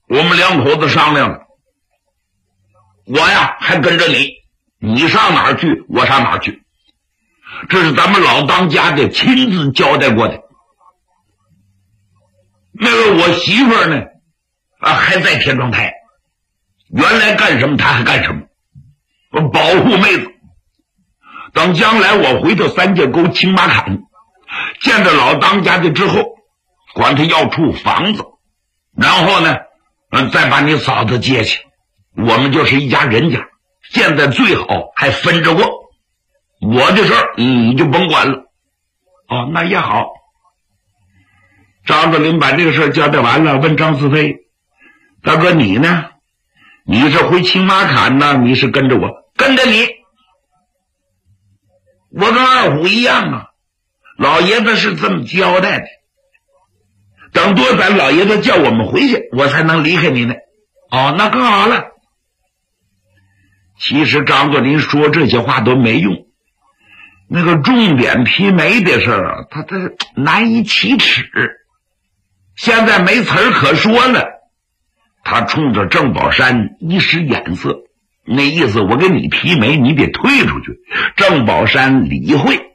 我们两口子商量了，我呀还跟着你，你上哪儿去我上哪儿去，这是咱们老当家的亲自交代过的。那个我媳妇儿呢还在田庄台，原来干什么她还干什么，我保护妹子。等将来我回到三界沟青马坎见着老当家的之后，管他要处房子，然后呢再把你嫂子接去，我们就是一家人家。现在最好还分着过，我的事儿你就甭管了。哦，那也好。张子林把这个事儿交代完了，问张思飞：大哥你呢？你是回青马坎呢，你是跟着我？跟着你。我跟二虎一样啊，老爷子是这么交代的，等多咱老爷子叫我们回去，我才能离开你呢。哦，那更好了。其实张作霖说这些话都没用，那个重点批煤的事儿他难以启齿，现在没词儿可说了。他冲着郑宝山一使眼色，那意思我给你批煤你得退出去。郑宝山理会，